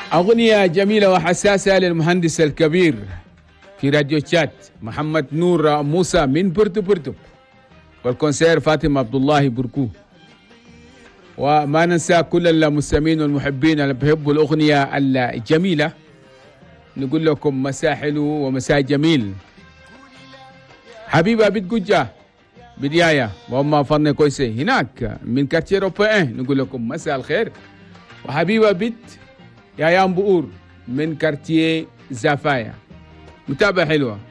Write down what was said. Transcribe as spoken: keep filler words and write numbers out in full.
أغنية جميلة وحساسة للمهندس الكبير في راديو تشات محمد نور موسى من بورتو بورتو، والكونسير فاطمة عبد الله بركو. وما ننسى كل المستمعين والمحبين اللي بيحبوا الأغنية الجميلة، نقول لكم مساء حلو ومساء جميل. حبيبة بيت جوجة بداية وهم فن كويسة هناك من كارتير روبين، نقول لكم مساء الخير. وحبيبة بيت يا يام بؤور من كارتيه زافايا، متابعة حلوة.